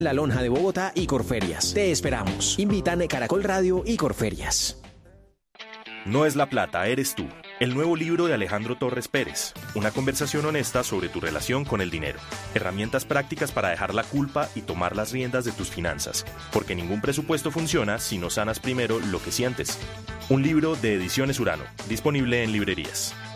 La Lonja de Bogotá y Corferias. Te esperamos. Invitan Caracol Radio y Corferias. No es la plata, eres tú. El nuevo libro de Alejandro Torres Pérez. Una conversación honesta sobre tu relación con el dinero. Herramientas prácticas para dejar la culpa y tomar las riendas de tus finanzas. Porque ningún presupuesto funciona si no sanas primero lo que sientes. Un libro de Ediciones Urano. Disponible en librerías.